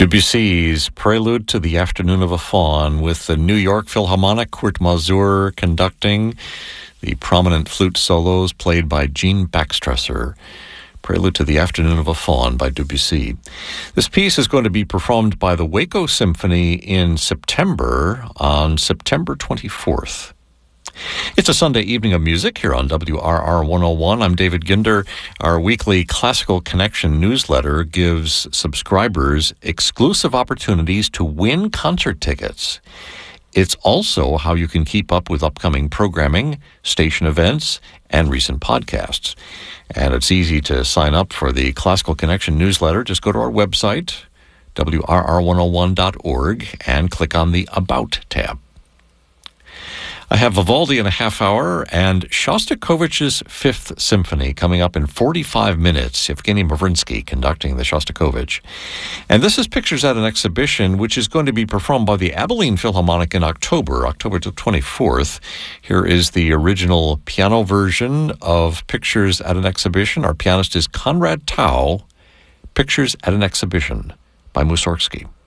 Debussy's Prelude to the Afternoon of a Faun, with the New York Philharmonic Kurt Mazur conducting, the prominent flute solos played by Gene Baxtresser. Prelude to the Afternoon of a Faun by Debussy. This piece is going to be performed by the Waco Symphony in September, on September 24th. It's a Sunday evening of music here on WRR 101. I'm David Ginder. Our weekly Classical Connection newsletter gives subscribers exclusive opportunities to win concert tickets. It's also how you can keep up with upcoming programming, station events, and recent podcasts. And it's easy to sign up for the Classical Connection newsletter. Just go to our website, WRR101.org, and click on the About tab. I have Vivaldi in a half hour and Shostakovich's Fifth Symphony coming up in 45 minutes. Evgeny Mavrinsky conducting the Shostakovich. And this is Pictures at an Exhibition, which is going to be performed by the Abilene Philharmonic in October the 24th. Here is the original piano version of Pictures at an Exhibition. Our pianist is Konrad Tau. Pictures at an Exhibition by Mussorgsky.